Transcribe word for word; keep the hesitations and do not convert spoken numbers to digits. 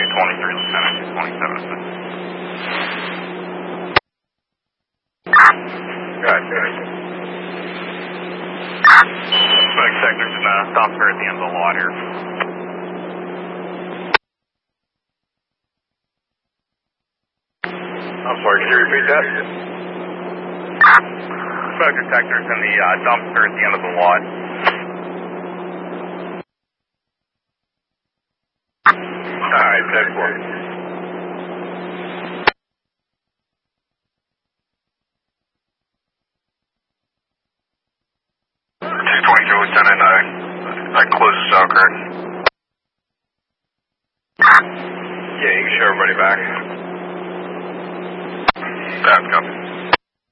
two twenty-three, Lieutenant, two twenty-seven. Gotcha. Suspect sector's in uh, stop here at the end of the lot here. I'm sorry, can you repeat that? Smoke detectors in the uh, dumpster at the end of the lot. Alright, ten four. two twenty-two, Lieutenant, I, I closed the cell, correct? Yeah, you can show everybody back. That's copy.